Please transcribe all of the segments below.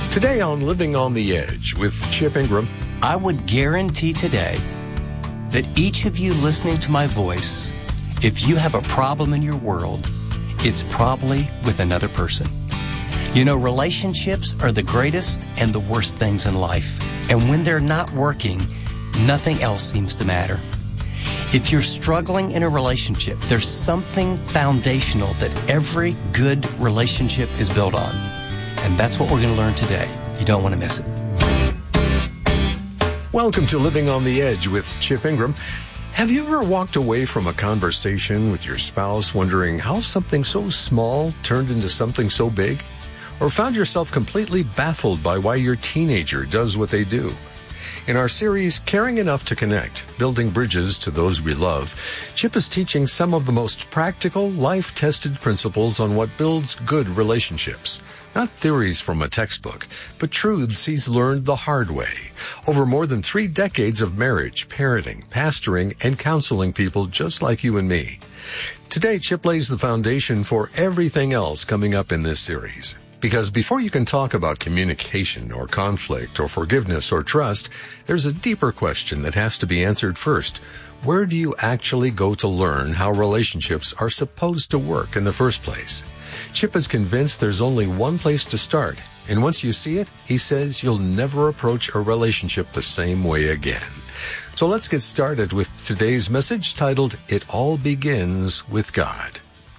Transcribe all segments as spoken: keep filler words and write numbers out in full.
Today on Living on the Edge with Chip Ingram. I would guarantee today that each of you listening to my voice, if you have a problem in your world, it's probably with another person. You know, relationships are the greatest and the worst things in life. And when they're not working, nothing else seems to matter. If you're struggling in a relationship, there's something foundational that every good relationship is built on. And that's what we're going to learn today. You don't want to miss it. Welcome to Living on the Edge with Chip Ingram. Have you ever walked away from a conversation with your spouse wondering how something so small turned into something so big? Or found yourself completely baffled by why your teenager does what they do? In our series, Caring Enough to Connect, Building Bridges to Those We Love, Chip is teaching some of the most practical, life-tested principles on what builds good relationships. Not theories from a textbook, but truths he's learned the hard way over more than three decades of marriage, parenting, pastoring, and counseling people just like you and me. Today, Chip lays the foundation for everything else coming up in this series. Because before you can talk about communication or conflict or forgiveness or trust, there's a deeper question that has to be answered first. Where do you actually go to learn how relationships are supposed to work in the first place? Chip is convinced there's only one place to start, and once you see it, he says you'll never approach a relationship the same way again. So let's get started with today's message titled, It All Begins with God.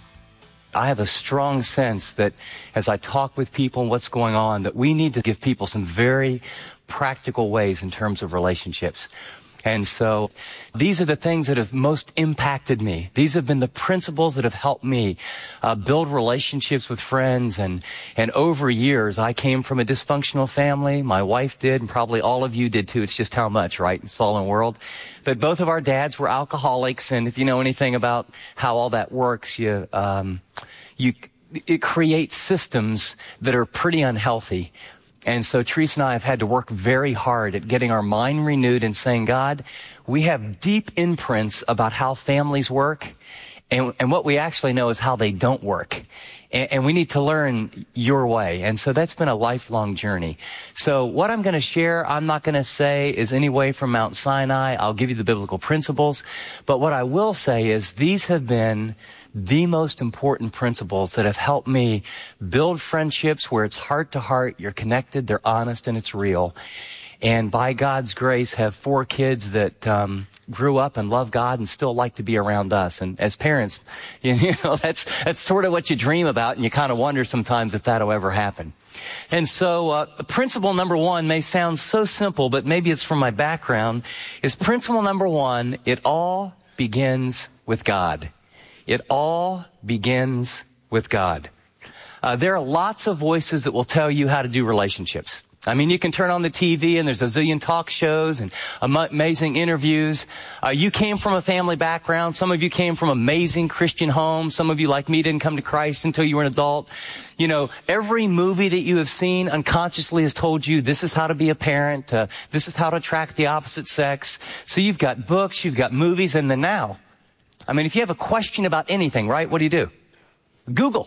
I have a strong sense that as I talk with people and what's going on, that we need to give people some very practical ways in terms of relationships. And so these are the things that have most impacted me. These have been the principles that have helped me uh, build relationships with friends. And, and over years, I came from a dysfunctional family. My wife did, and probably all of you did too. It's just how much, right? In this fallen world. But both of our dads were alcoholics. And if you know anything about how all that works, you, um, you, it creates systems that are pretty unhealthy. And so Teresa and I have had to work very hard at getting our mind renewed and saying, God, we have deep imprints about how families work, and, and what we actually know is how they don't work. And, and we need to learn your way. And so that's been a lifelong journey. So what I'm going to share, I'm not going to say is any way from Mount Sinai. I'll give you the biblical principles. But what I will say is these have been the most important principles that have helped me build friendships where it's heart to heart, you're connected, they're honest, and it's real. And by God's grace, have four kids that um, grew up and love God and still like to be around us. And as parents, you, you know, that's that's sort of what you dream about, and you kind of wonder sometimes if that'll ever happen. And so uh, principle number one may sound so simple, but maybe it's from my background, is principle number one, it all begins with God. It all begins with God. Uh, there are lots of voices that will tell you how to do relationships. I mean, you can turn on the T V and there's a zillion talk shows and amazing interviews. Uh, you came from a family background. Some of you came from amazing Christian homes. Some of you, like me, didn't come to Christ until you were an adult. You know, every movie that you have seen unconsciously has told you this is how to be a parent. Uh, this is how to attract the opposite sex. So you've got books, you've got movies, and then now, I mean, if you have a question about anything, right, what do you do? Google.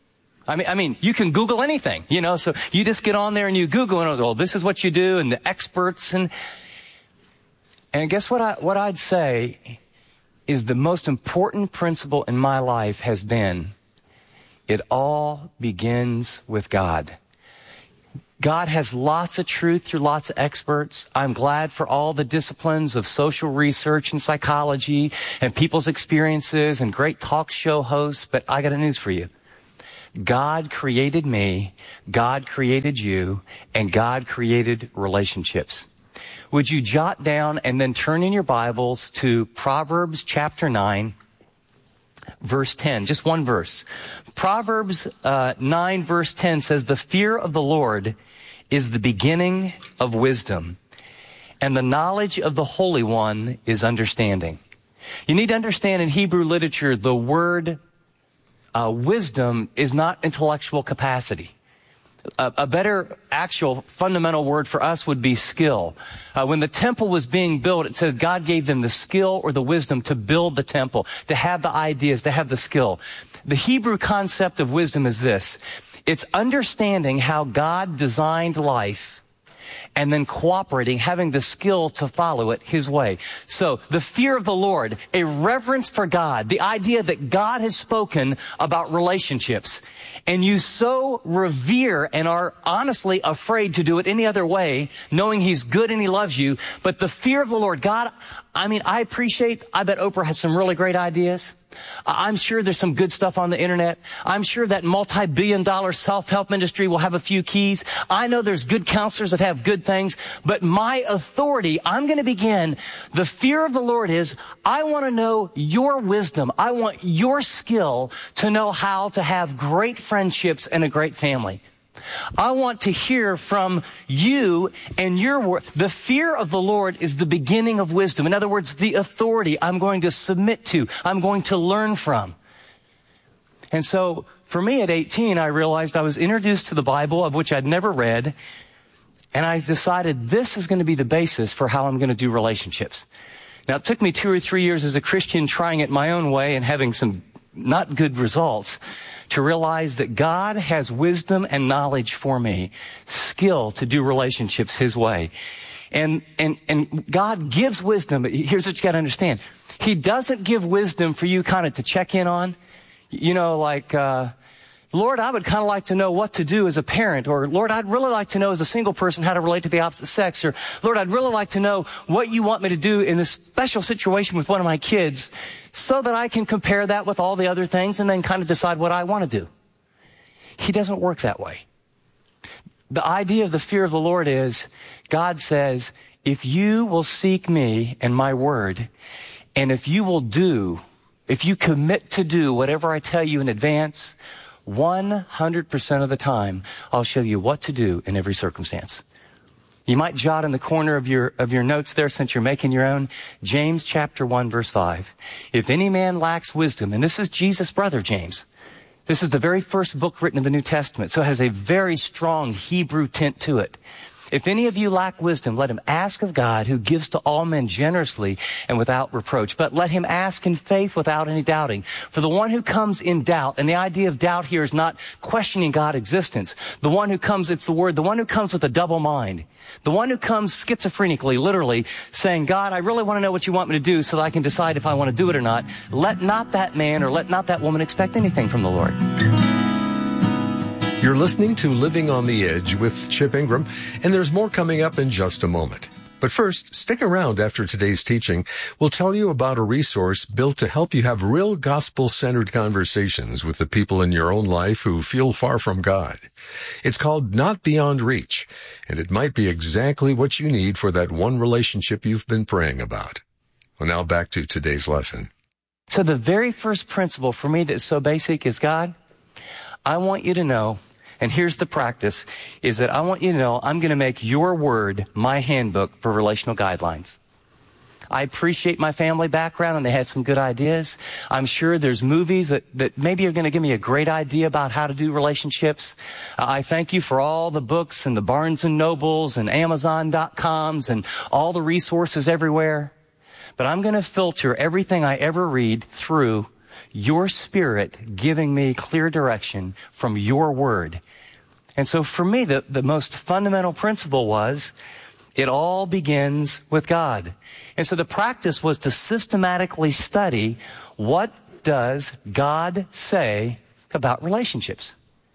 I mean, I mean, you can Google anything, you know, so you just get on there and you Google and, oh, this is what you do, and the experts, and, and guess what I, what I'd say is the most important principle in my life has been, it all begins with God. God has lots of truth through lots of experts. I'm glad for all the disciplines of social research and psychology and people's experiences and great talk show hosts, but I got a news for you. God created me, God created you, and God created relationships. Would you jot down and then turn in your Bibles to Proverbs chapter nine, verse ten, just one verse. Proverbs uh, nine, verse ten says, the fear of the Lord is the beginning of wisdom, and the knowledge of the Holy One is understanding. You need to understand in Hebrew literature, the word uh, wisdom is not intellectual capacity. A, a better actual fundamental word for us would be skill. Uh, when the temple was being built, it says God gave them the skill or the wisdom to build the temple, to have the ideas, to have the skill. The Hebrew concept of wisdom is this. It's understanding how God designed life and then cooperating, having the skill to follow it His way. So the fear of the Lord, a reverence for God, the idea that God has spoken about relationships, and you so revere and are honestly afraid to do it any other way, knowing He's good and He loves you. But the fear of the Lord, God, I mean, I appreciate, I bet Oprah has some really great ideas. I'm sure there's some good stuff on the internet. I'm sure that multi-billion dollar self-help industry will have a few keys. I know there's good counselors that have good things, but my authority, I'm going to begin. The fear of the Lord is, I want to know your wisdom. I want your skill to know how to have great friendships and a great family. I want to hear from you and your word. The fear of the Lord is the beginning of wisdom. In other words, the authority I'm going to submit to, I'm going to learn from. And so for me at eighteen, I realized I was introduced to the Bible, of which I'd never read, and I decided this is going to be the basis for how I'm going to do relationships. Now, it took me two or three years as a Christian trying it my own way and having some not good results to realize that God has wisdom and knowledge for me, skill to do relationships His way. And, and, and God gives wisdom. Here's what you got to understand. He doesn't give wisdom for you kind of to check in on. You know, like, uh, Lord, I would kind of like to know what to do as a parent, or Lord, I'd really like to know as a single person how to relate to the opposite sex, or Lord, I'd really like to know what you want me to do in this special situation with one of my kids so that I can compare that with all the other things and then kind of decide what I want to do. He doesn't work that way. The idea of the fear of the Lord is, God says, if you will seek me and my word, and if you will do, if you commit to do whatever I tell you in advance, one hundred percent of the time, I'll show you what to do in every circumstance. You might jot in the corner of your, of your notes there, since you're making your own, James chapter one, verse five. If any man lacks wisdom, and this is Jesus' brother, James. This is the very first book written in the New Testament, so it has a very strong Hebrew tint to it. If any of you lack wisdom, let him ask of God, who gives to all men generously and without reproach. But let him ask in faith without any doubting. For the one who comes in doubt, and the idea of doubt here is not questioning God's existence. The one who comes, it's the word, the one who comes with a double mind. The one who comes schizophrenically, literally, saying, God, I really want to know what you want me to do so that I can decide if I want to do it or not. Let not that man or let not that woman expect anything from the Lord. You're listening to Living on the Edge with Chip Ingram, and there's more coming up in just a moment. But first, stick around after today's teaching. We'll tell you about a resource built to help you have real gospel-centered conversations with the people in your own life who feel far from God. It's called Not Beyond Reach, and it might be exactly what you need for that one relationship you've been praying about. Well, now back to today's lesson. So the very first principle for me that's so basic is, God, I want you to know, and here's the practice, is that I want you to know I'm going to make your word my handbook for relational guidelines. I appreciate my family background, and they had some good ideas. I'm sure there's movies that, that maybe are going to give me a great idea about how to do relationships. Uh, I thank you for all the books and the Barnes and Nobles and Amazon dot coms and all the resources everywhere. But I'm going to filter everything I ever read through your Spirit giving me clear direction from your word. And so for me, the, the most fundamental principle was, it all begins with God. And so the practice was to systematically study, what does God say about relationships?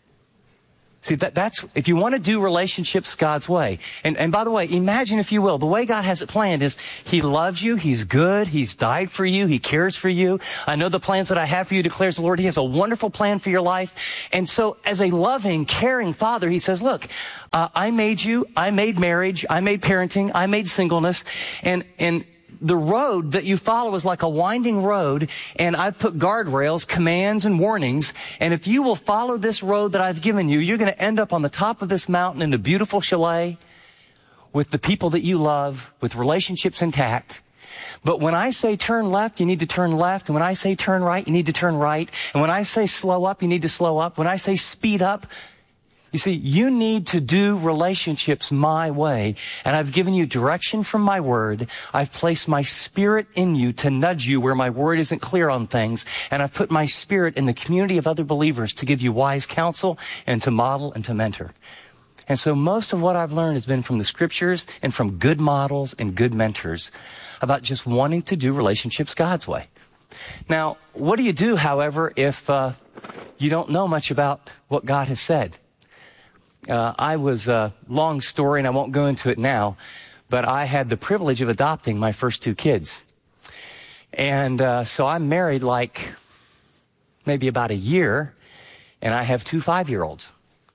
See, that, that's, if you want to do relationships God's way. And, and by the way, imagine, if you will, the way God has it planned is, He loves you, He's good, He's died for you, He cares for you. I know the plans that I have for you, declares the Lord. He has a wonderful plan for your life. And so as a loving, caring Father, He says, look, uh, I made you, I made marriage, I made parenting, I made singleness, and, and, the road that you follow is like a winding road, and I've put guardrails, commands, and warnings. And if you will follow this road that I've given you, you're going to end up on the top of this mountain in a beautiful chalet with the people that you love, with relationships intact. But when I say turn left, you need to turn left. And when I say turn right, you need to turn right. And when I say slow up, you need to slow up. When I say speed up, You see, you need to do relationships my way, and I've given you direction from my word. I've placed my spirit in you to nudge you where my word isn't clear on things, and I've put my spirit in the community of other believers to give you wise counsel and to model and to mentor. And so most of what I've learned has been from the scriptures and from good models and good mentors about just wanting to do relationships God's way. Now, what do you do, however, if uh, you don't know much about what God has said? Uh, I was a long story, and I won't go into it now, but I had the privilege of adopting my first two kids. And uh, so I'm married like maybe about a year, and I have two five-year-olds.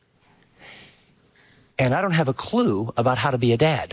And I don't have a clue about how to be a dad.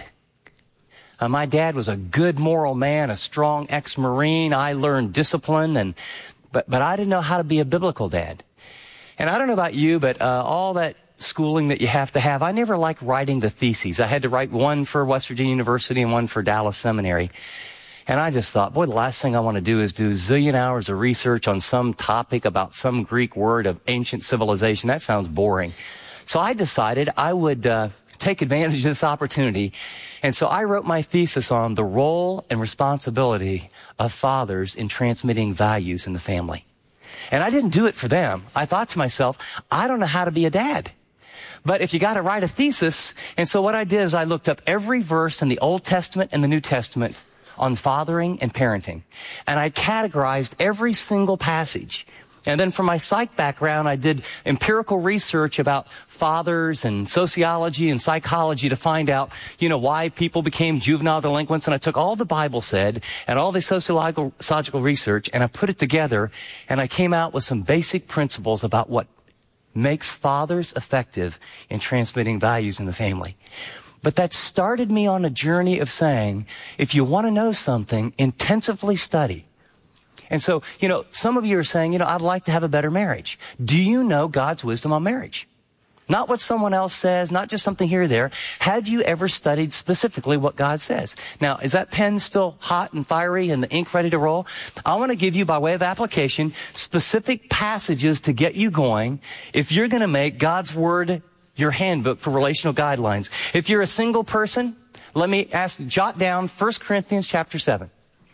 Uh, my dad was a good moral man, a strong ex-Marine. I learned discipline, and but but I didn't know how to be a biblical dad. And I don't know about you, but uh, all that schooling that you have to have, I never liked writing the theses. I had to write one for West Virginia University and one for Dallas Seminary. And I just thought, boy, the last thing I want to do is do a zillion hours of research on some topic about some Greek word of ancient civilization. That sounds boring. So I decided I would uh, take advantage of this opportunity. And so I wrote my thesis on the role and responsibility of fathers in transmitting values in the family. And I didn't do it for them. I thought to myself, I don't know how to be a dad. But if you got to write a thesis, and so what I did is I looked up every verse in the Old Testament and the New Testament on fathering and parenting. And I categorized every single passage. And then from my psych background, I did empirical research about fathers and sociology and psychology to find out, you know, why people became juvenile delinquents. And I took all the Bible said and all the sociological, sociological research, and I put it together, and I came out with some basic principles about what makes fathers effective in transmitting values in the family. But that started me on a journey of saying, if you want to know something, intensively study. And so, you know, some of you are saying, you know, I'd like to have a better marriage. Do you know God's wisdom on marriage? Not what someone else says, not just something here or there. Have you ever studied specifically what God says? Now, is that pen still hot and fiery and the ink ready to roll? I want to give you, by way of application, specific passages to get you going if you're going to make God's Word your handbook for relational guidelines. If you're a single person, let me ask, jot down First Corinthians chapter seven.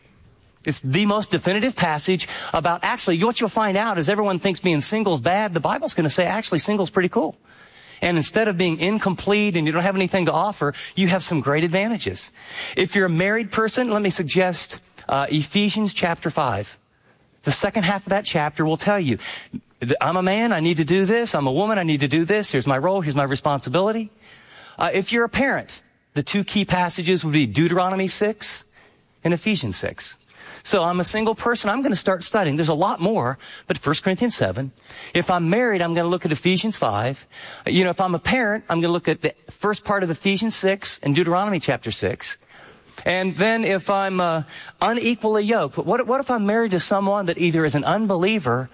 It's the most definitive passage about, actually, what you'll find out is everyone thinks being single is bad. The Bible's going to say, actually, single's pretty cool. And instead of being incomplete and you don't have anything to offer, you have some great advantages. If you're a married person, let me suggest uh, Ephesians chapter five. The second half of that chapter will tell you, I'm a man, I need to do this. I'm a woman, I need to do this. Here's my role, here's my responsibility. Uh, if you're a parent, the two key passages would be Deuteronomy six and Ephesians six. So I'm a single person, I'm going to start studying. There's a lot more, but First Corinthians seven. If I'm married, I'm going to look at Ephesians five. You know, if I'm a parent, I'm going to look at the first part of Ephesians six and Deuteronomy chapter six. And then if I'm uh, unequally yoked, what, what if I'm married to someone that either is an unbeliever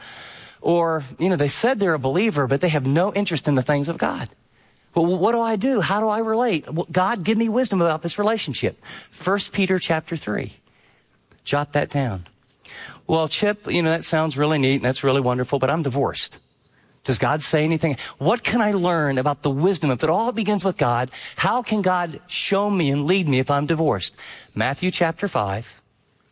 or, you know, they said they're a believer, but they have no interest in the things of God? Well, what do I do? How do I relate? Well, God, give me wisdom about this relationship. First Peter chapter three. Jot that down. Well, Chip, you know, that sounds really neat and that's really wonderful, but I'm divorced. Does God say anything? What can I learn about the wisdom? If it all begins with God, how can God show me and lead me if I'm divorced? Matthew chapter five,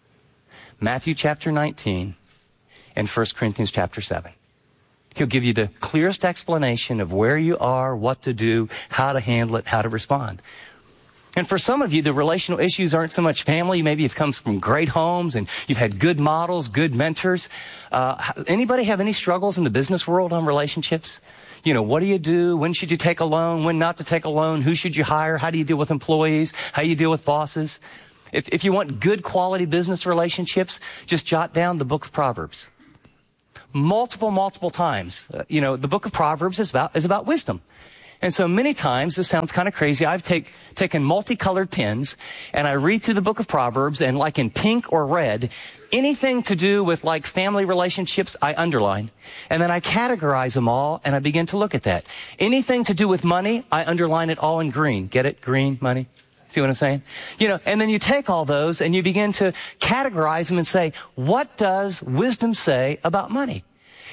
Matthew chapter nineteen, and First Corinthians chapter seven. He'll give you the clearest explanation of where you are, what to do, how to handle it, how to respond. And for some of you, the relational issues aren't so much family. Maybe you've come from great homes and you've had good models, good mentors. Uh, anybody have any struggles in the business world on relationships? You know, what do you do? When should you take a loan? When not to take a loan? Who should you hire? How do you deal with employees? How do you deal with bosses? If, if you want good quality business relationships, just jot down the book of Proverbs. Multiple, multiple times. Uh, you know, the book of Proverbs is about, is about wisdom. And so many times, this sounds kind of crazy, I've take, taken multicolored pens and I read through the book of Proverbs, and like in pink or red, anything to do with like family relationships, I underline. And then I categorize them all and I begin to look at that. Anything to do with money, I underline it all in green. Get it? Green, money. See what I'm saying? You know, and then you take all those and you begin to categorize them and say, what does wisdom say about money?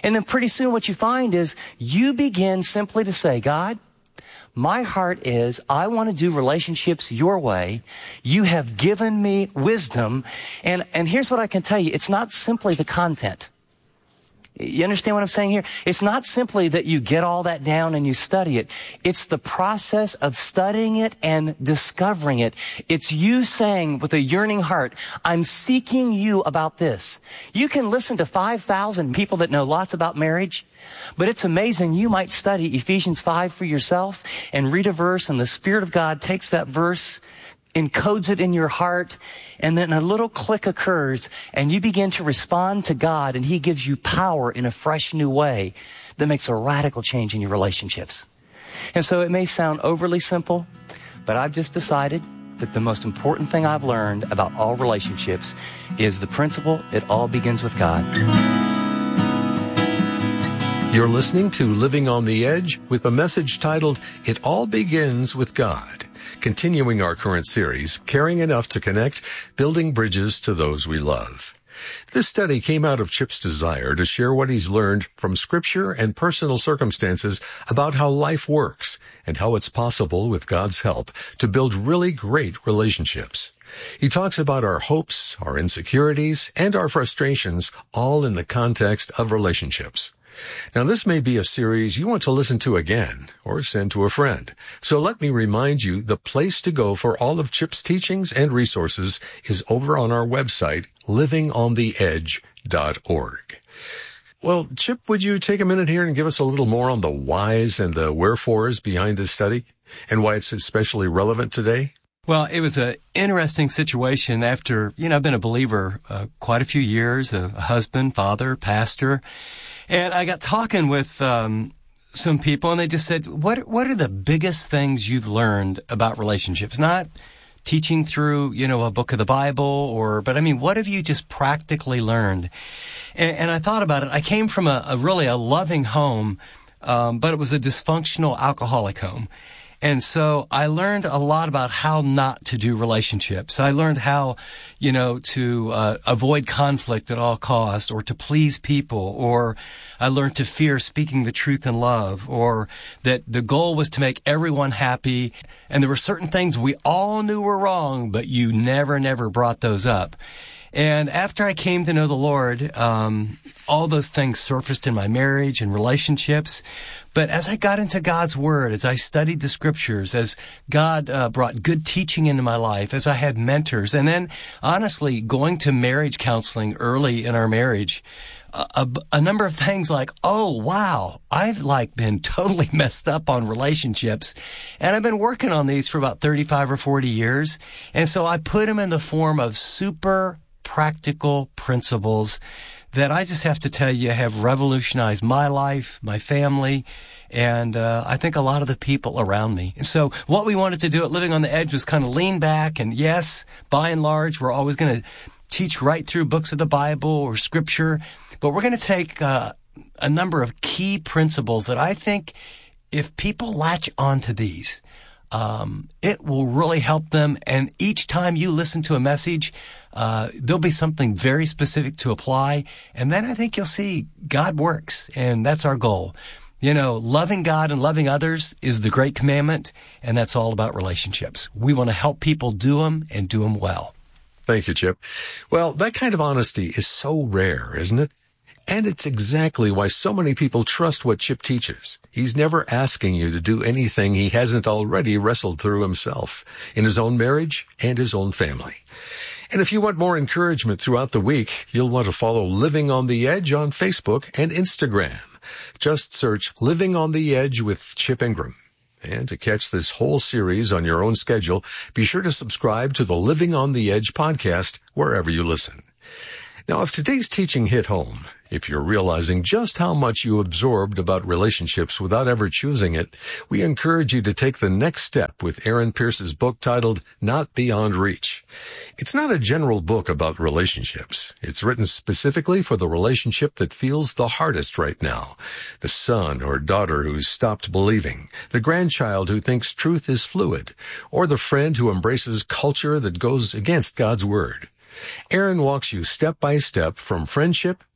And then pretty soon what you find is you begin simply to say, God, my heart is, I want to do relationships your way. You have given me wisdom. And, and here's what I can tell you. It's not simply the content. You understand what I'm saying here? It's not simply that you get all that down and you study it. It's the process of studying it and discovering it. It's you saying with a yearning heart, I'm seeking you about this. You can listen to five thousand people that know lots about marriage, but it's amazing. You might study Ephesians five for yourself and read a verse, and the Spirit of God takes that verse, encodes it in your heart, and then a little click occurs, and you begin to respond to God, and He gives you power in a fresh new way that makes a radical change in your relationships. And so it may sound overly simple, but I've just decided that the most important thing I've learned about all relationships is the principle, it all begins with God. You're listening to Living on the Edge with a message titled, It All Begins with God. Continuing our current series, Caring Enough to Connect, Building Bridges to Those We Love. This study came out of Chip's desire to share what he's learned from Scripture and personal circumstances about how life works and how it's possible, with God's help, to build really great relationships. He talks about our hopes, our insecurities, and our frustrations, all in the context of relationships. Now, this may be a series you want to listen to again or send to a friend. So let me remind you, the place to go for all of Chip's teachings and resources is over on our website, living on the edge dot org. Well, Chip, would you take a minute here and give us a little more on the whys and the wherefores behind this study and why it's especially relevant today? Well, it was an interesting situation after, you know, I've been a believer uh, quite a few years, a husband, father, pastor. And I got talking with um, some people, and they just said, what what are the biggest things you've learned about relationships? Not teaching through, you know, a book of the Bible, or, but I mean, what have you just practically learned? And, and I thought about it. I came from a, a really a loving home, um, but it was a dysfunctional alcoholic home. And so I learned a lot about how not to do relationships. I learned how, you know, to uh, avoid conflict at all costs, or to please people, or I learned to fear speaking the truth in love, or that the goal was to make everyone happy. And there were certain things we all knew were wrong, but you never, never brought those up. And after I came to know the Lord, um, all those things surfaced in my marriage and relationships. But as I got into God's Word, as I studied the Scriptures, as God uh, brought good teaching into my life, as I had mentors, and then honestly going to marriage counseling early in our marriage, a, a, a number of things like, oh, wow, I've like been totally messed up on relationships. And I've been working on these for about thirty-five or forty years. And so I put them in the form of super practical principles that I just have to tell you have revolutionized my life, my family, and uh, I think a lot of the people around me. And so what we wanted to do at Living on the Edge was kind of lean back, and yes, by and large, we're always going to teach right through books of the Bible or Scripture, but we're going to take uh, a number of key principles that I think if people latch onto these, Um, it will really help them. And each time you listen to a message, uh, there'll be something very specific to apply. And then I think you'll see God works. And that's our goal. You know, loving God and loving others is the great commandment. And that's all about relationships. We want to help people do them and do them well. Thank you, Chip. Well, that kind of honesty is so rare, isn't it? And it's exactly why so many people trust what Chip teaches. He's never asking you to do anything he hasn't already wrestled through himself in his own marriage and his own family. And if you want more encouragement throughout the week, you'll want to follow Living on the Edge on Facebook and Instagram. Just search Living on the Edge with Chip Ingram. And to catch this whole series on your own schedule, be sure to subscribe to the Living on the Edge podcast wherever you listen. Now, if today's teaching hit home, if you're realizing just how much you absorbed about relationships without ever choosing it, we encourage you to take the next step with Aaron Pierce's book titled Not Beyond Reach. It's not a general book about relationships. It's written specifically for the relationship that feels the hardest right now. The son or daughter who's stopped believing, the grandchild who thinks truth is fluid, or the friend who embraces culture that goes against God's word. Aaron walks you step by step from friendship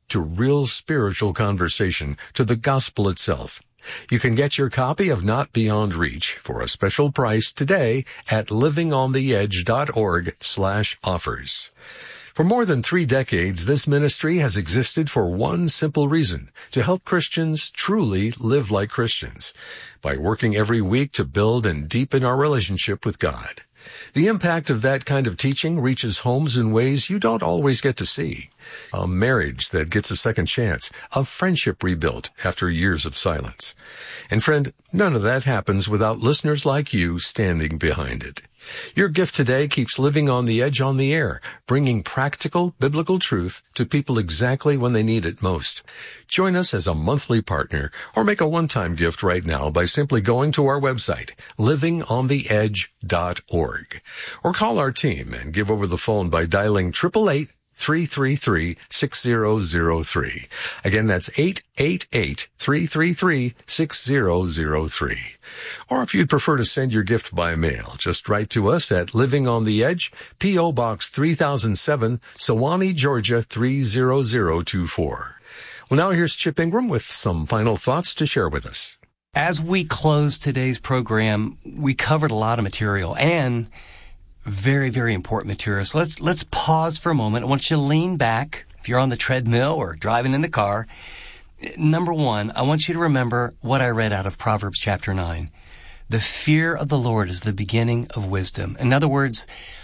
to real spiritual conversation, to the gospel itself. You can get your copy of Not Beyond Reach for a special price today at livingontheedge.org slash offers. For more than three decades, this ministry has existed for one simple reason, to help Christians truly live like Christians, by working every week to build and deepen our relationship with God. The impact of that kind of teaching reaches homes in ways you don't always get to see. A marriage that gets a second chance, a friendship rebuilt after years of silence. And friend, none of that happens without listeners like you standing behind it. Your gift today keeps Living on the Edge on the air, bringing practical biblical truth to people exactly when they need it most. Join us as a monthly partner or make a one-time gift right now by simply going to our website, living on the edge dot org. Or call our team and give over the phone by dialing eight eight eight, three three three, six zero zero three. Again, that's eight eight eight, three three three, six zero zero three. Or if you'd prefer to send your gift by mail, just write to us at Living on the Edge, P O. Box three thousand seven, Sewanee, Georgia three zero zero two four. Well, now here's Chip Ingram with some final thoughts to share with us. As we close today's program, we covered a lot of material and very, very important material. So let's let's pause for a moment. I want you to lean back if you're on the treadmill or driving in the car. Number one, I want you to remember what I read out of Proverbs chapter nine. The fear of the Lord is the beginning of wisdom. In other words,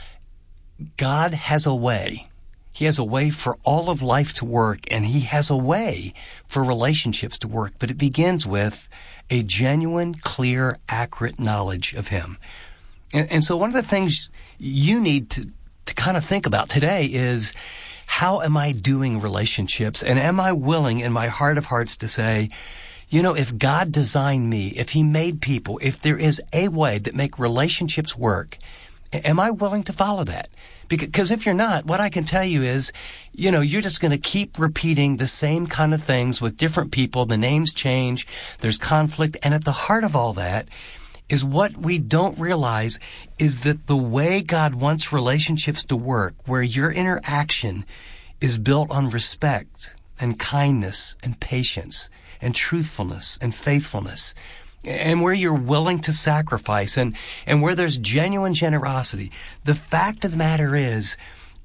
God has a way. He has a way for all of life to work, and He has a way for relationships to work. But it begins with a genuine, clear, accurate knowledge of Him. And, and so one of the things you need to, to kind of think about today is, how am I doing relationships? And am I willing in my heart of hearts to say, you know, if God designed me, if He made people, if there is a way that make relationships work, am I willing to follow that? Because if you're not, what I can tell you is, you know, you're just going to keep repeating the same kind of things with different people. The names change. There's conflict. And at the heart of all that is what we don't realize is that the way God wants relationships to work, where your interaction is built on respect and kindness and patience and truthfulness and faithfulness, and where you're willing to sacrifice and, and where there's genuine generosity. The fact of the matter is,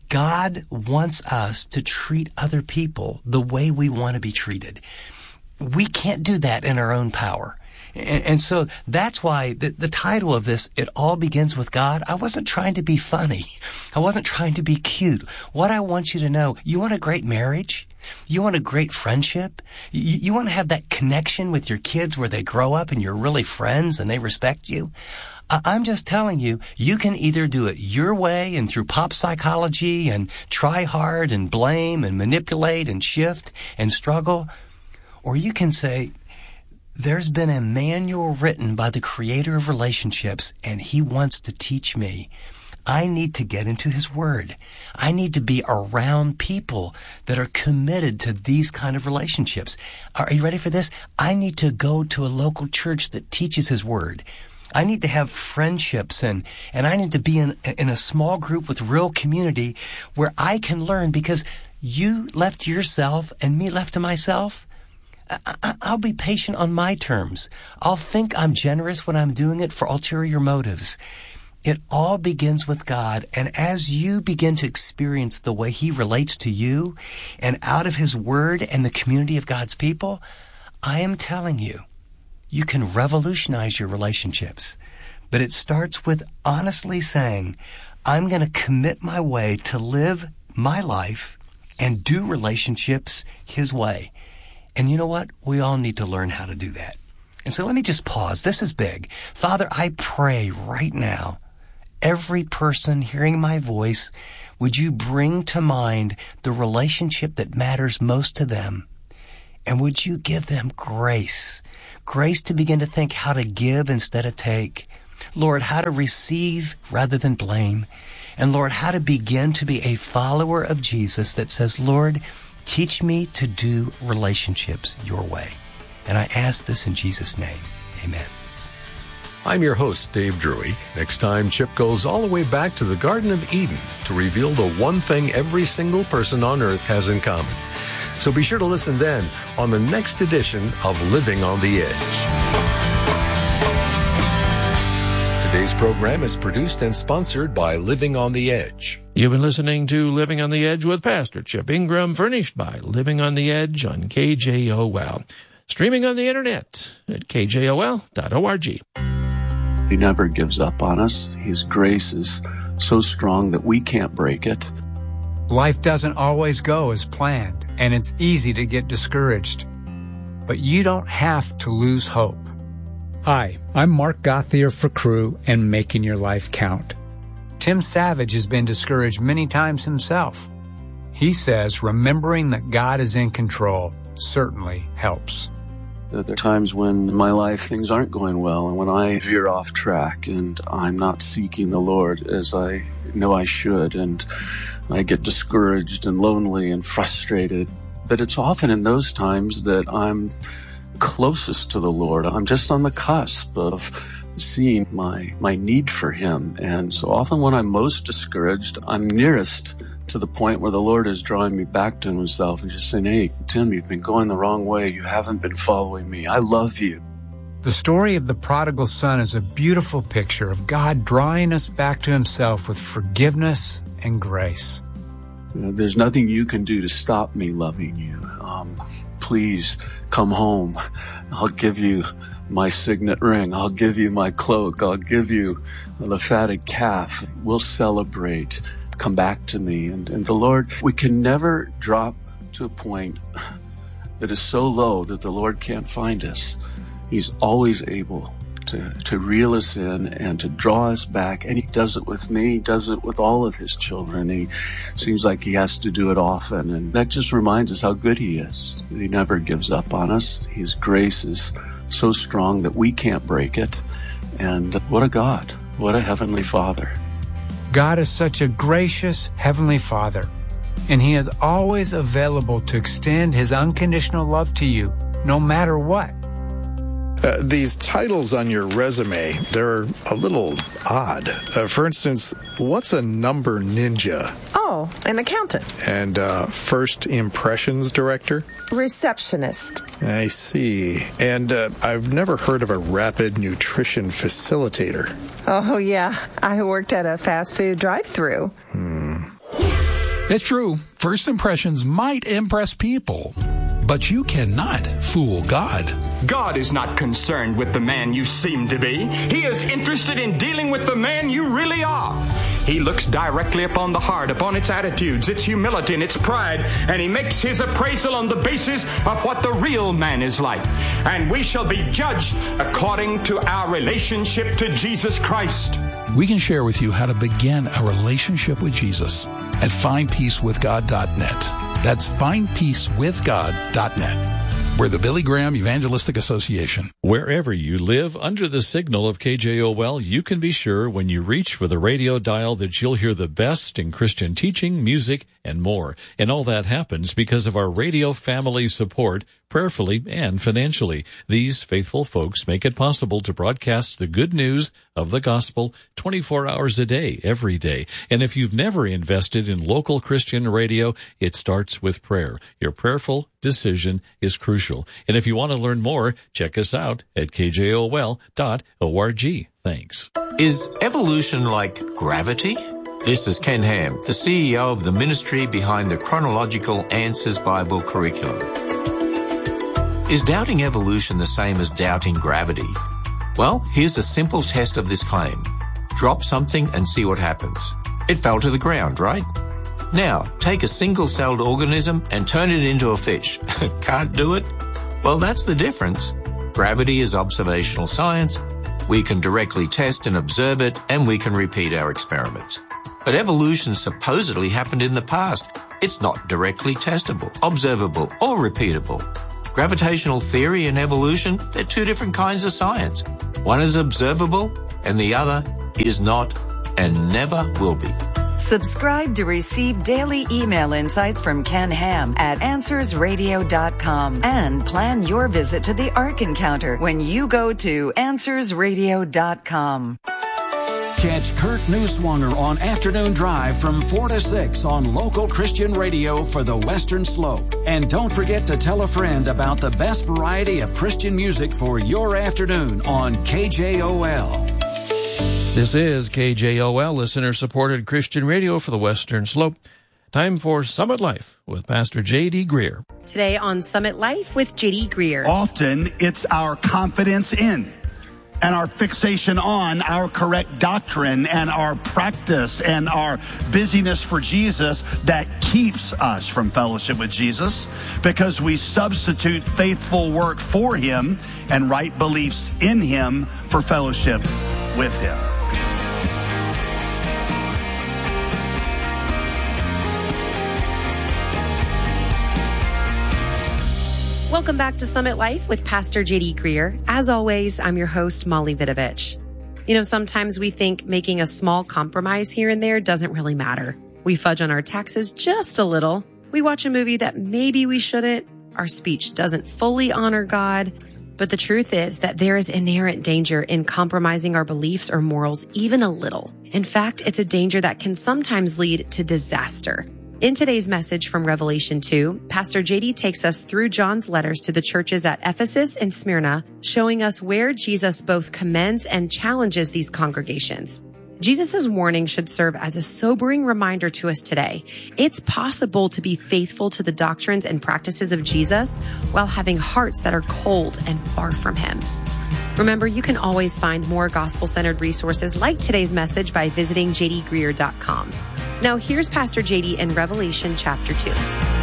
God wants us to treat other people the way we want to be treated. We can't do that in our own power. And, and so that's why the, the title of this, It All Begins with God, I wasn't trying to be funny. I wasn't trying to be cute. What I want you to know, you want a great marriage? You want a great friendship? You, you want to have that connection with your kids where they grow up and you're really friends and they respect you? I, I'm just telling you, you can either do it your way and through pop psychology and try hard and blame and manipulate and shift and struggle, or you can say, there's been a manual written by the Creator of relationships, and He wants to teach me. I need to get into His Word. I need to be around people that are committed to these kind of relationships. Are you ready for this? I need to go to a local church that teaches His Word. I need to have friendships, and, and I need to be in, in a small group with real community where I can learn, because you left to yourself and me left to myself. I, I'll be patient on my terms. I'll think I'm generous when I'm doing it for ulterior motives. It all begins with God. And as you begin to experience the way He relates to you and out of His Word and the community of God's people, I am telling you, you can revolutionize your relationships. But it starts with honestly saying, I'm going to commit my way to live my life and do relationships His way. And you know what? We all need to learn how to do that. And so let me just pause. This is big. Father, I pray right now, every person hearing my voice, would you bring to mind the relationship that matters most to them? And would you give them grace? Grace to begin to think how to give instead of take. Lord, how to receive rather than blame. And Lord, how to begin to be a follower of Jesus that says, Lord, teach me to do relationships your way. And I ask this in Jesus' name. Amen. I'm your host, Dave Drury. Next time, Chip goes all the way back to the Garden of Eden to reveal the one thing every single person on earth has in common. So be sure to listen then on the next edition of Living on the Edge. Today's program is produced and sponsored by Living on the Edge. You've been listening to Living on the Edge with Pastor Chip Ingram, furnished by Living on the Edge on K J O L. Streaming on the internet at K J O L dot org. He never gives up on us. His grace is so strong that we can't break it. Life doesn't always go as planned, and it's easy to get discouraged. But you don't have to lose hope. Hi, I'm Mark Gauthier for Crew and Making Your Life Count. Tim Savage has been discouraged many times himself. He says remembering that God is in control certainly helps. There are times when in my life things aren't going well, and when I veer off track and I'm not seeking the Lord as I know I should, and I get discouraged and lonely and frustrated. But it's often in those times that I'm closest to the Lord. I'm just on the cusp of seeing my, my need for Him. And so often when I'm most discouraged, I'm nearest to the point where the Lord is drawing me back to Himself and just saying, hey, Tim, you've been going the wrong way. You haven't been following me. I love you. The story of the prodigal son is a beautiful picture of God drawing us back to Himself with forgiveness and grace. You know, there's nothing you can do to stop me loving you. Um, please come home. I'll give you my signet ring. I'll give you my cloak. I'll give you the fatted calf. We'll celebrate. Come back to me. And, and the Lord, we can never drop to a point that is so low that the Lord can't find us. He's always able to, to reel us in and to draw us back. And He does it with me. He does it with all of His children. He seems like He has to do it often. And that just reminds us how good He is. He never gives up on us. His grace is so strong that we can't break it. And what a God. What a Heavenly Father. God is such a gracious Heavenly Father, and He is always available to extend His unconditional love to you, no matter what. Uh, these titles on your resume, they're a little odd. Uh, for instance, what's a number ninja? Oh, an accountant. And uh, first impressions director? Receptionist. I see. And uh, I've never heard of a rapid nutrition facilitator. Oh, yeah. I worked at a fast food drive-thru. Hmm. It's true. First impressions might impress people, but you cannot fool God. God is not concerned with the man you seem to be. He is interested in dealing with the man you really are. He looks directly upon the heart, upon its attitudes, its humility, and its pride, and He makes His appraisal on the basis of what the real man is like. And we shall be judged according to our relationship to Jesus Christ. We can share with you how to begin a relationship with Jesus at find peace with god dot net. That's find peace with god dot net. We're the Billy Graham Evangelistic Association. Wherever you live under the signal of K J O L, you can be sure when you reach for the radio dial that you'll hear the best in Christian teaching, music, and more. And all that happens because of our radio family support, prayerfully and financially. These faithful folks make it possible to broadcast the good news of the gospel twenty-four hours a day, every day. And if you've never invested in local Christian radio, it starts with prayer. Your prayerful decision is crucial. And if you want to learn more, check us out at K J O L dot org. Thanks. Is evolution like gravity? This is Ken Ham, the C E O of the ministry behind the Chronological Answers Bible curriculum. Is doubting evolution the same as doubting gravity? Well, here's a simple test of this claim. Drop something and see what happens. It fell to the ground, right? Now, take a single-celled organism and turn it into a fish. Can't do it? Well, that's the difference. Gravity is observational science. We can directly test and observe it, and we can repeat our experiments. But evolution supposedly happened in the past. It's not directly testable, observable, or repeatable. Gravitational theory and evolution, they're two different kinds of science. One is observable, and the other is not and never will be. Subscribe to receive daily email insights from Ken Ham at answers radio dot com and plan your visit to the Ark Encounter when you go to answers radio dot com. Catch Kurt Newswanger on Afternoon Drive from four to six on local Christian radio for the Western Slope. And don't forget to tell a friend about the best variety of Christian music for your afternoon on K J O L. This is K J O L, listener-supported Christian radio for the Western Slope. Time for Summit Life with Pastor J D. Greer. Today on Summit Life with J D. Greer. Often it's our confidence in and our fixation on our correct doctrine and our practice and our busyness for Jesus that keeps us from fellowship with Jesus, because we substitute faithful work for him and right beliefs in him for fellowship with him. Welcome back to Summit Life with Pastor J D. Greer. As always, I'm your host, Molly Vidovich. You know, sometimes we think making a small compromise here and there doesn't really matter. We fudge on our taxes just a little. We watch a movie that maybe we shouldn't. Our speech doesn't fully honor God. But the truth is that there is inherent danger in compromising our beliefs or morals even a little. In fact, it's a danger that can sometimes lead to disaster. In today's message from Revelation two, Pastor J D takes us through John's letters to the churches at Ephesus and Smyrna, showing us where Jesus both commends and challenges these congregations. Jesus' warning should serve as a sobering reminder to us today. It's possible to be faithful to the doctrines and practices of Jesus while having hearts that are cold and far from him. Remember, you can always find more gospel-centered resources like today's message by visiting j d greer dot com. Now, here's Pastor J D in Revelation chapter two.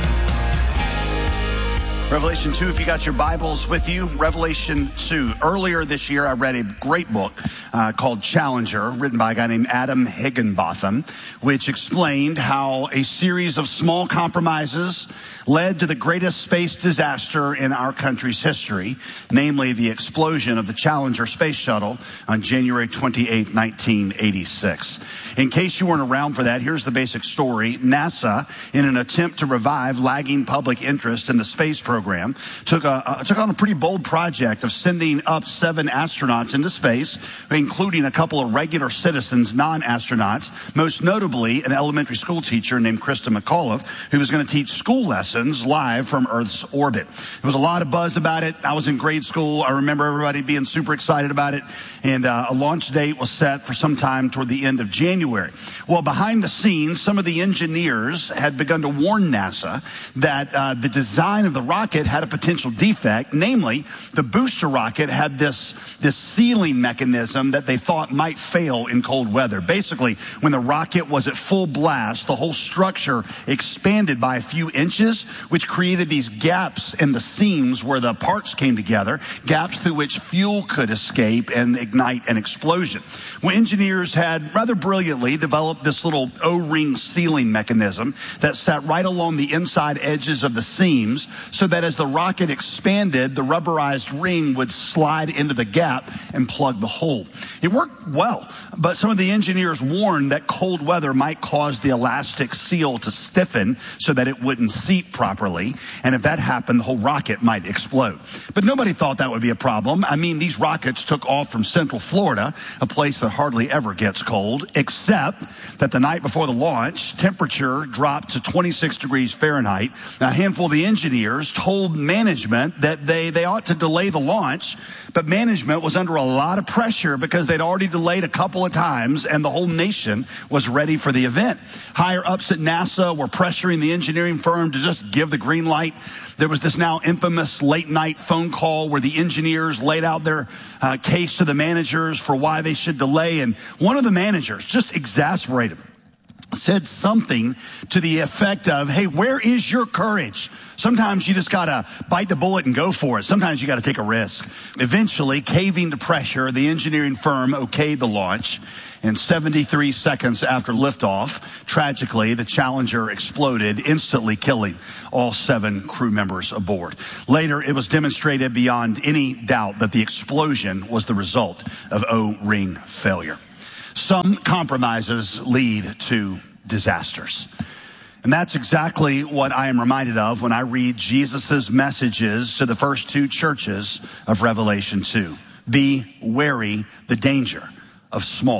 Revelation two, if you got your Bibles with you, Revelation two. Earlier this year, I read a great book uh, called Challenger, written by a guy named Adam Higginbotham, which explained how a series of small compromises led to the greatest space disaster in our country's history, namely the explosion of the Challenger space shuttle on January twenty-eighth, nineteen eighty-six. In case you weren't around for that, here's the basic story. NASA, in an attempt to revive lagging public interest in the space program, took a, uh, took on a pretty bold project of sending up seven astronauts into space, including a couple of regular citizens, non-astronauts, most notably an elementary school teacher named Krista McAuliffe, who was going to teach school lessons live from Earth's orbit. There was a lot of buzz about it. I was in grade school. I remember everybody being super excited about it. And uh, a launch date was set for sometime toward the end of January. Well, behind the scenes, some of the engineers had begun to warn NASA that uh, the design of the rocket had a potential defect. Namely, the booster rocket had this, this sealing mechanism that they thought might fail in cold weather. Basically, when the rocket was at full blast, the whole structure expanded by a few inches, which created these gaps in the seams where the parts came together, gaps through which fuel could escape and ignite an explosion. Well, engineers had rather brilliantly developed this little O-ring sealing mechanism that sat right along the inside edges of the seams, so that as the rocket expanded, the rubberized ring would slide into the gap and plug the hole. It worked well, but some of the engineers warned that cold weather might cause the elastic seal to stiffen so that it wouldn't seat properly, and if that happened, the whole rocket might explode. But nobody thought that would be a problem. I mean, these rockets took off from Central Florida, a place that hardly ever gets cold, except that the night before the launch, temperature dropped to twenty-six degrees Fahrenheit. Now, a handful of the engineers told management that they, they ought to delay the launch, but management was under a lot of pressure because they'd already delayed a couple of times and the whole nation was ready for the event. Higher ups at NASA were pressuring the engineering firm to just give the green light. There was this now infamous late night phone call where the engineers laid out their uh, case to the managers for why they should delay. And one of the managers, just exasperated, said something to the effect of, hey, where is your courage? Sometimes you just got to bite the bullet and go for it. Sometimes you got to take a risk. Eventually, caving to pressure, the engineering firm okayed the launch. And seventy-three seconds after liftoff, tragically, the Challenger exploded, instantly killing all seven crew members aboard. Later, it was demonstrated beyond any doubt that the explosion was the result of O-ring failure. Some compromises lead to disasters. And that's exactly what I am reminded of when I read Jesus' messages to the first two churches of Revelation two. Be wary the danger of small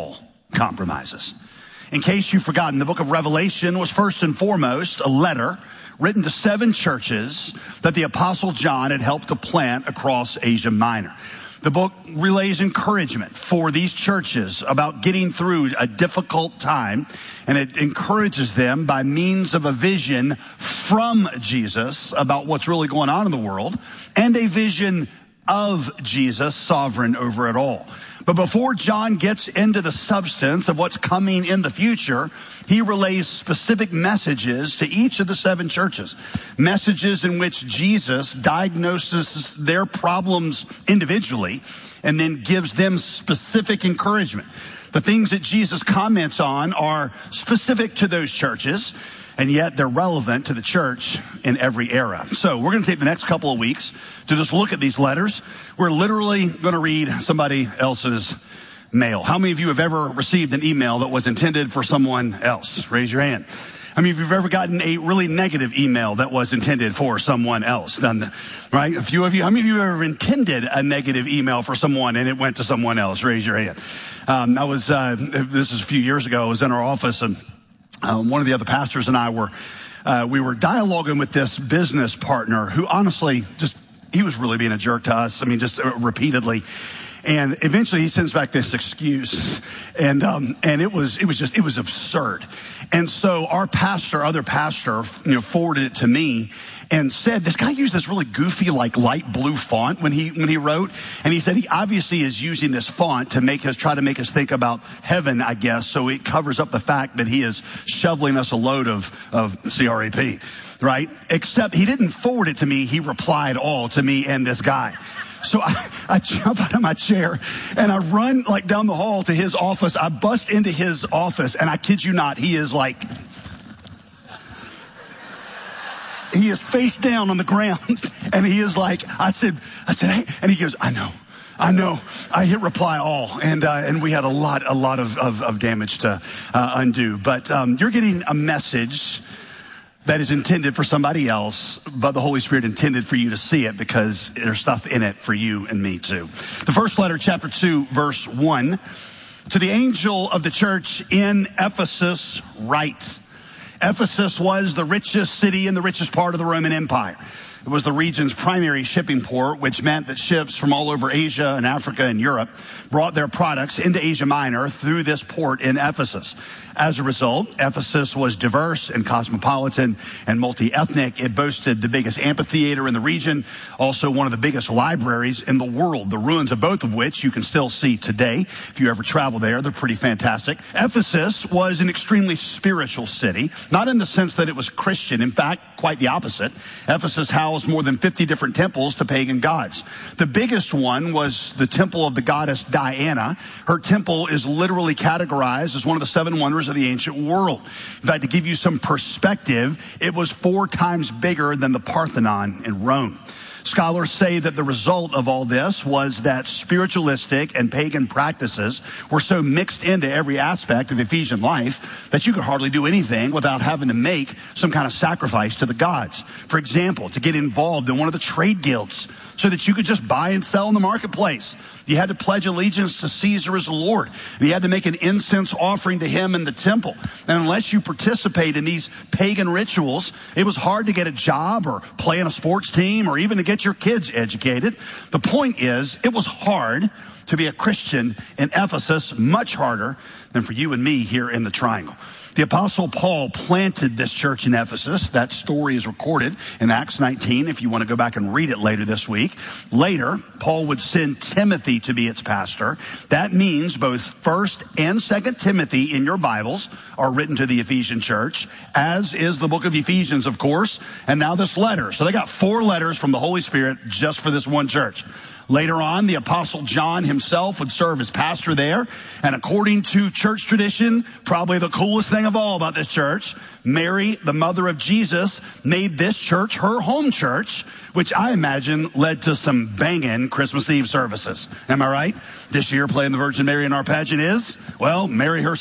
compromises. In case you've forgotten, the book of Revelation was first and foremost a letter written to seven churches that the Apostle John had helped to plant across Asia Minor. The book relays encouragement for these churches about getting through a difficult time, and it encourages them by means of a vision from Jesus about what's really going on in the world, and a vision of Jesus, sovereign over it all. But before John gets into the substance of what's coming in the future, he relays specific messages to each of the seven churches. Messages in which Jesus diagnoses their problems individually and then gives them specific encouragement. The things that Jesus comments on are specific to those churches, and yet they're relevant to the church in every era. So we're going to take the next couple of weeks to just look at these letters. We're literally going to read somebody else's mail. How many of you have ever received an email that was intended for someone else? Raise your hand. How many of you have ever gotten a really negative email that was intended for someone else? Done, right? A few of you. How many of you have ever intended a negative email for someone and it went to someone else? Raise your hand. Um, I was, uh, this is a few years ago. I was in our office, and Um, one of the other pastors and I were, uh, we were dialoguing with this business partner who honestly just, he was really being a jerk to us. I mean, just uh, repeatedly. And eventually he sends back this excuse. And, um, and it was, it was just, it was absurd. And so our pastor, other pastor, you know, forwarded it to me and said, this guy used this really goofy, like light blue font when he, when he wrote. And he said he obviously is using this font to make us, try to make us think about heaven, I guess. So it covers up the fact that he is shoveling us a load of, of C R A P, right? Except he didn't forward it to me. He replied all to me and this guy. So I, I jump out of my chair and I run like down the hall to his office. I bust into his office, and I kid you not, he is like, he is face down on the ground, and he is like, I said, I said, hey, and he goes, I know, I know. I hit reply all, and uh, and we had a lot, a lot of of, of damage to uh, undo. But um, you're getting a message that is intended for somebody else, but the Holy Spirit intended for you to see it because there's stuff in it for you and me too. The first letter, chapter two, verse one, to the angel of the church in Ephesus write. Ephesus was the richest city in the richest part of the Roman Empire. It was the region's primary shipping port, which meant that ships from all over Asia and Africa and Europe brought their products into Asia Minor through this port in Ephesus. As a result, Ephesus was diverse and cosmopolitan and multi-ethnic. It boasted the biggest amphitheater in the region, also one of the biggest libraries in the world, the ruins of both of which you can still see today. If you ever travel there, they're pretty fantastic. Ephesus was an extremely spiritual city, not in the sense that it was Christian. In fact, quite the opposite. Ephesus housed more than fifty different temples to pagan gods. The biggest one was the temple of the goddess Diana. Her temple is literally categorized as one of the seven wonders of the ancient world. In fact, to give you some perspective, it was four times bigger than the Parthenon in Rome. Scholars say that the result of all this was that spiritualistic and pagan practices were so mixed into every aspect of Ephesian life that you could hardly do anything without having to make some kind of sacrifice to the gods. For example, to get involved in one of the trade guilds so that you could just buy and sell in the marketplace. You had to pledge allegiance to Caesar as Lord. And you had to make an incense offering to him in the temple. And unless you participate in these pagan rituals, it was hard to get a job or play on a sports team or even to get your kids educated. The point is, it was hard to be a Christian in Ephesus, much harder than for you and me here in the Triangle. The Apostle Paul planted this church in Ephesus. That story is recorded in Acts nineteen if you want to go back and read it later this week. Later, Paul would send Timothy to be its pastor. That means both First and Second Timothy in your Bibles are written to the Ephesian church, as is the book of Ephesians, of course, and now this letter. So they got four letters from the Holy Spirit just for this one church. Later on, the Apostle John himself would serve as pastor there. And according to church tradition, probably the coolest thing of all about this church, Mary, the mother of Jesus, made this church her home church, which I imagine led to some banging Christmas Eve services. Am I right? This year, playing the Virgin Mary in our pageant is, well, Mary herself.